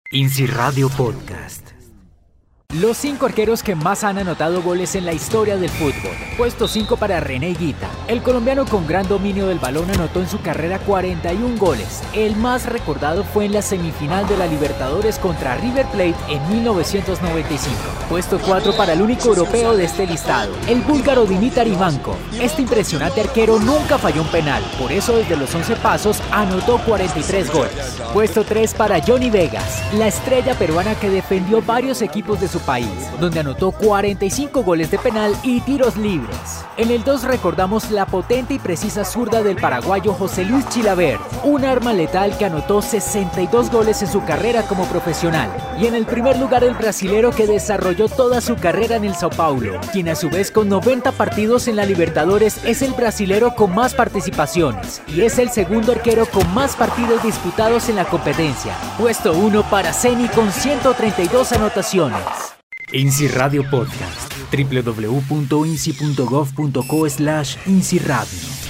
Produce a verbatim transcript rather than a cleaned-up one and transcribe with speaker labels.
Speaker 1: INSI Radio Podcast.
Speaker 2: Los cinco arqueros que más han anotado goles en la historia del fútbol. Puesto cinco para René Higuita. El colombiano con gran dominio del balón anotó en su carrera cuarenta y un goles. El más recordado fue en la semifinal de la Libertadores contra River Plate en mil novecientos noventa y cinco. Puesto cuatro para el único europeo de este listado, el búlgaro Dimitar Ivankov. Este impresionante arquero nunca falló un penal, por eso desde los once pasos anotó cuarenta y tres goles. Puesto tres para Johnny Vegas, la estrella peruana que defendió varios equipos de su país, donde anotó cuarenta y cinco goles de penal y tiros libres. En el dos recordamos la potente y precisa zurda del paraguayo José Luis Chilavert, un arma letal que anotó sesenta y dos goles en su carrera como profesional. Y en el primer lugar el brasilero que desarrolló toda su carrera en el Sao Paulo, quien a su vez con noventa partidos en la Libertadores es el brasilero con más participaciones y es el segundo arquero con más partidos disputados en la competencia. Puesto uno para Ceni con ciento treinta y dos anotaciones.
Speaker 1: INSI Radio Podcast. doble u doble u doble u punto insi punto gov punto co slash INSI Radio.